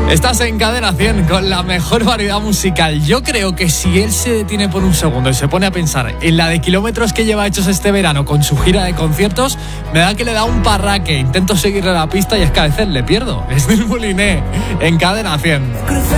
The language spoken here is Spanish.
Estás en Cadena 100 con la mejor variedad musical. Yo creo que si él se detiene por un segundo y se pone a pensar en la de kilómetros que lleva hechos este verano con su gira de conciertos, me da que le da un parraque. Intento seguirle la pista y es que a veces le pierdo. Es del Moliné en Cadena 100.